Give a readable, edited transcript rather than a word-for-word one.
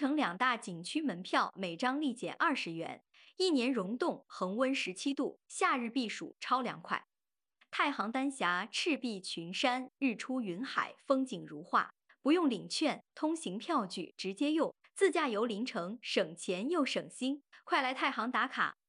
城两大景区门票每张立减20元，一年溶洞，恒温17度，夏日避暑超凉快。太行丹霞赤壁群山，日出云海，风景如画，不用领券，通行票据直接用，自驾游临城，省钱又省心。快来太行打卡，